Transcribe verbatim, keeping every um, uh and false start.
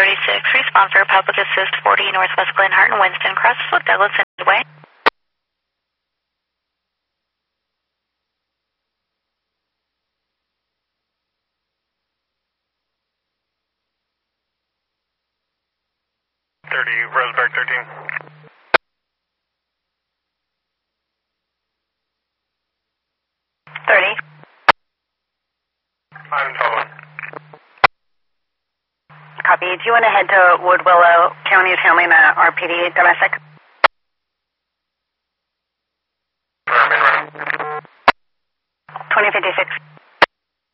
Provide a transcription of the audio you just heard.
thirty-six, respond for Public Assist forty Northwest Glenhart and Winston, crosses with Douglas and Midway. thirty, Roseburg thirteen. thirty. I'm following. Copy. Do you want to head to Wood Willow? County is handling a R P D domestic. Where am I running? twenty fifty-six.